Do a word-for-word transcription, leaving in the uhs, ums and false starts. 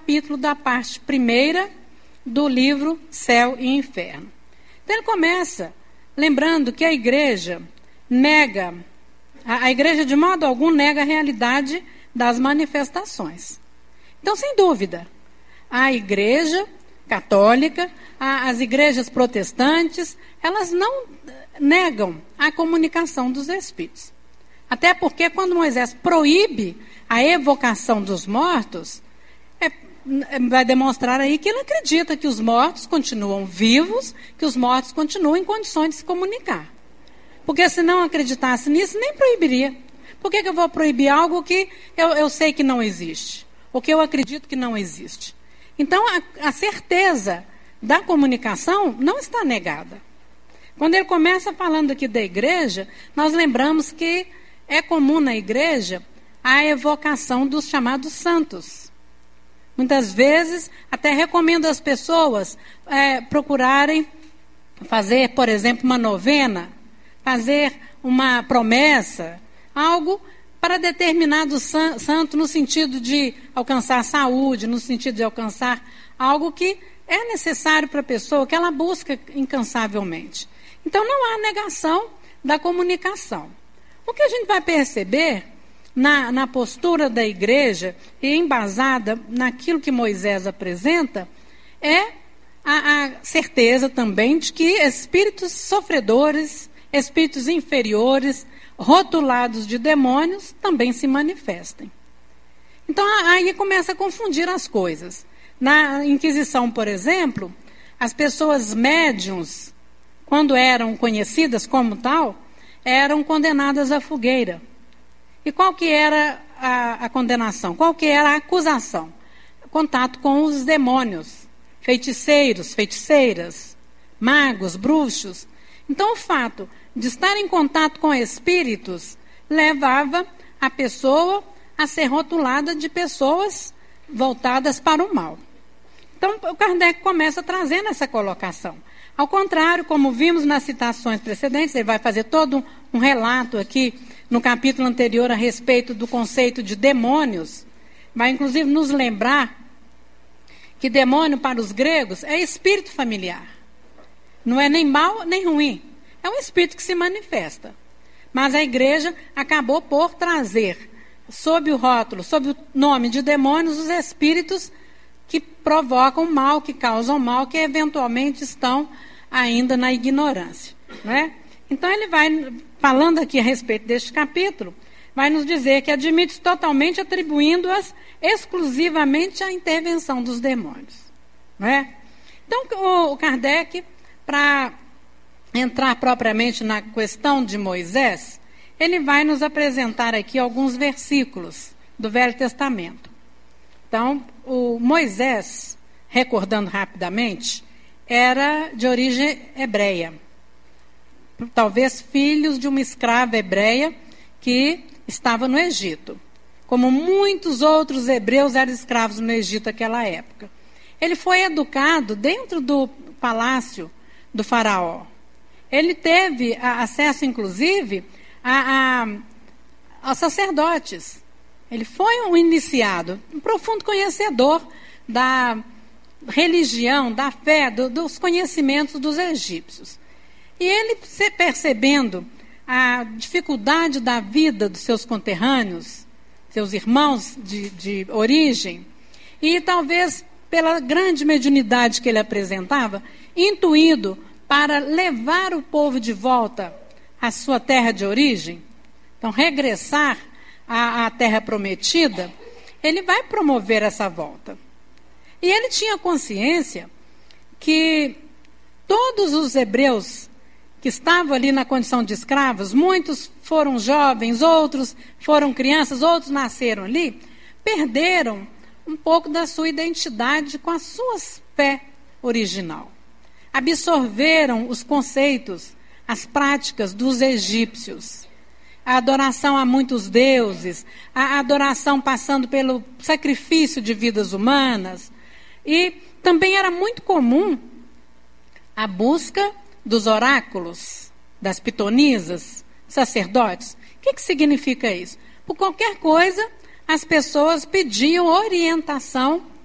capítulo da parte primeira do livro Céu e Inferno. Então ele começa lembrando que a igreja nega, a, a igreja de modo algum nega a realidade das manifestações. Então, sem dúvida, a igreja católica, a, as igrejas protestantes, elas não negam a comunicação dos espíritos. Até porque quando Moisés proíbe a evocação dos mortos, é, vai demonstrar aí que ele acredita que os mortos continuam vivos, que os mortos continuam em condições de se comunicar. Porque se não acreditasse nisso, nem proibiria. Por que, que eu vou proibir algo que eu, eu sei que não existe? Ou que eu acredito que não existe? Então, a, a certeza da comunicação não está negada. Quando ele começa falando aqui da igreja, nós lembramos que é comum na igreja a evocação dos chamados santos. Muitas vezes, até recomendo às pessoas é, procurarem fazer, por exemplo, uma novena, fazer uma promessa, algo para determinado san- santo no sentido de alcançar saúde, no sentido de alcançar algo que é necessário para a pessoa, que ela busca incansavelmente. Então, não há negação da comunicação. O que a gente vai perceber na, na postura da igreja, e embasada naquilo que Moisés apresenta, é a, a certeza também de que espíritos sofredores, espíritos inferiores, rotulados de demônios, também se manifestem. Então, aí começa a confundir as coisas. Na Inquisição, por exemplo, as pessoas médiuns, quando eram conhecidas como tal, eram condenadas à fogueira. E qual que era a, a condenação? Qual que era a acusação? Contato com os demônios, feiticeiros, feiticeiras, magos, bruxos. Então, o fato de estar em contato com espíritos levava a pessoa a ser rotulada de pessoas voltadas para o mal. Então, o Kardec começa trazendo essa colocação. Ao contrário, como vimos nas citações precedentes, ele vai fazer todo um relato aqui no capítulo anterior a respeito do conceito de demônios, vai inclusive nos lembrar que demônio para os gregos é espírito familiar. Não é nem mal nem ruim. É um espírito que se manifesta. Mas a igreja acabou por trazer, sob o rótulo, sob o nome de demônios, os espíritos que provocam mal, que causam mal, que eventualmente estão ainda na ignorância. Não é? Então ele vai, falando aqui a respeito deste capítulo, vai nos dizer que admite totalmente atribuindo-as exclusivamente à intervenção dos demônios. Não é? Então o Kardec, para entrar propriamente na questão de Moisés, ele vai nos apresentar aqui alguns versículos do Velho Testamento. Então, o Moisés, recordando rapidamente, era de origem hebreia. Talvez filhos de uma escrava hebreia que estava no Egito. Como muitos outros hebreus eram escravos no Egito naquela época. Ele foi educado dentro do palácio do faraó. Ele teve acesso, inclusive, a, a, aos sacerdotes. Ele foi um iniciado, um profundo conhecedor da religião, da fé, do, dos conhecimentos dos egípcios. E ele, percebendo a dificuldade da vida dos seus conterrâneos, seus irmãos de, de origem, e talvez pela grande mediunidade que ele apresentava, intuído para levar o povo de volta à sua terra de origem, então regressar à, à terra prometida, ele vai promover essa volta. E ele tinha consciência que todos os hebreus que estavam ali na condição de escravos, muitos foram jovens, outros foram crianças, outros nasceram ali, perderam um pouco da sua identidade com a sua fé original. Absorveram os conceitos, as práticas dos egípcios. A adoração a muitos deuses, a adoração passando pelo sacrifício de vidas humanas. E também era muito comum a busca dos oráculos, das pitonisas, sacerdotes. O que, que significa isso? Por qualquer coisa, as pessoas pediam orientação